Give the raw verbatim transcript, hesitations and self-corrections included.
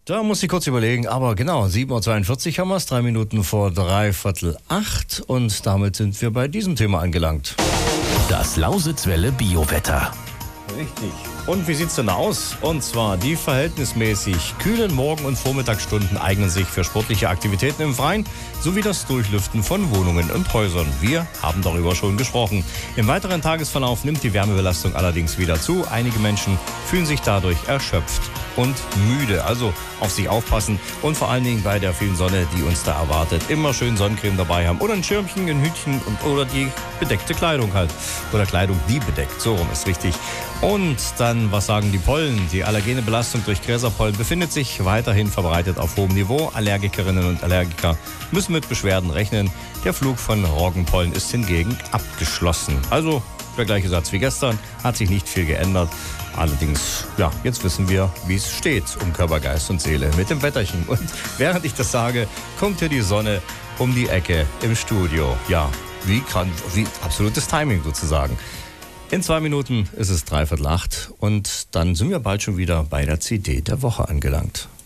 Da muss ich kurz überlegen, aber genau, sieben Uhr zweiundvierzig haben wir es, drei Minuten vor dreiviertel acht und damit sind wir bei diesem Thema angelangt. Das Lausitzwelle Biowetter. Richtig. Und wie sieht's denn aus? Und zwar die verhältnismäßig kühlen Morgen- und Vormittagsstunden eignen sich für sportliche Aktivitäten im Freien sowie das Durchlüften von Wohnungen und Häusern. Wir haben darüber schon gesprochen. Im weiteren Tagesverlauf nimmt die Wärmebelastung allerdings wieder zu. Einige Menschen fühlen sich dadurch erschöpft und müde. Also auf sich aufpassen und vor allen Dingen bei der vielen Sonne, die uns da erwartet, immer schön Sonnencreme dabei haben oder ein Schirmchen, ein Hütchen und, oder die bedeckte Kleidung halt. Oder Kleidung, die bedeckt, so rum ist richtig. Und dann, was sagen die Pollen? Die allergene Belastung durch Gräserpollen befindet sich weiterhin verbreitet auf hohem Niveau. Allergikerinnen und Allergiker müssen mit Beschwerden rechnen. Der Flug von Roggenpollen ist hingegen abgeschlossen. Also der gleiche Satz wie gestern, hat sich nicht viel geändert. Allerdings, ja, jetzt wissen wir, wie es steht um Körper, Geist und Seele mit dem Wetterchen. Und während ich das sage, kommt hier die Sonne um die Ecke im Studio. Ja, wie kann, wie absolutes Timing sozusagen. In zwei Minuten ist es dreiviertel acht und dann sind wir bald schon wieder bei der C D der Woche angelangt.